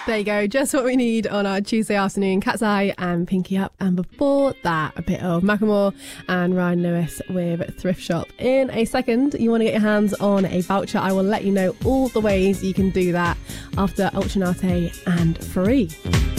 There you go, just what we need on our Tuesday afternoon. Cat's Eye and Pinky Up. And before that, a bit of Macklemore and Ryan Lewis with Thrift Shop. In a second, you want to get your hands on a voucher. I will let you know all the ways you can do that after Ultranate and Free.